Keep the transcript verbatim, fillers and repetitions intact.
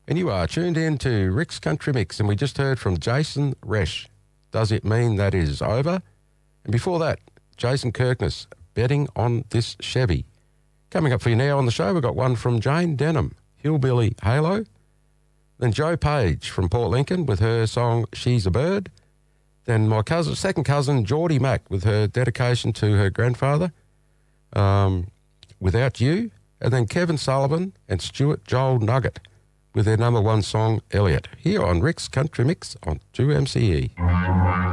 And you are tuned in to Rick's Country Mix, and we just heard from Jason Resch. Does it mean that is over? And before that, Jason Kirkness, Betting on This Chevy. Coming up for you now on the show, we've got one from Jane Denham, Hillbilly Halo. Then Joe Page from Port Lincoln with her song She's a Bird. Then my cousin, second cousin, Geordie Mack, with her dedication to her grandfather, um, Without You. And then Kevin Sullivan and Stuart Joel Nugget with their number one song, Elliot, here on Rick's Country Mix on two M C E.